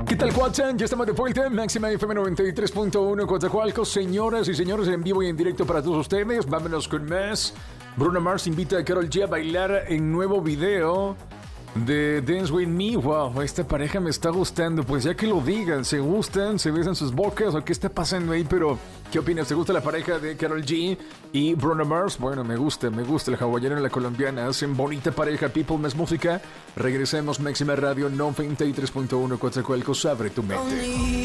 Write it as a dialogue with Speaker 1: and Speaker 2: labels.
Speaker 1: ¿Qué tal, Cuatsan? Ya estamos de vuelta. Máxima FM 93.1 Coatzacoalcos. Señoras y señores, en vivo y en directo para todos ustedes. Vámonos con más. Bruno Mars invita a Karol G a bailar en nuevo video de Dance With Me. Wow, esta pareja me está gustando. Pues ya que lo digan, ¿se gustan? ¿Se besan sus bocas? ¿O qué está pasando ahí? Pero, ¿qué opinas? ¿Te gusta la pareja de Karol G y Bruno Mars? Bueno, me gusta. La hawaiana y la colombiana hacen bonita pareja. People, más música. Regresemos, Máxima Radio 93.1 Coatzacoalcos. Abre tu mente.